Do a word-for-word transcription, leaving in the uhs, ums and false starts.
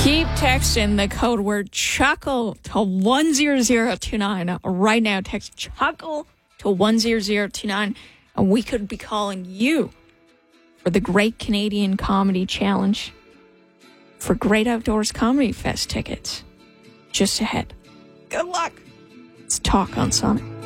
Keep texting the code word chuckle to one zero zero two nine. Right now, text chuckle to one zero zero two nine, and we could be calling you for the Great Canadian Comedy Challenge for Great Outdoors Comedy Fest tickets just ahead. Good luck. It's Talk on Sonic.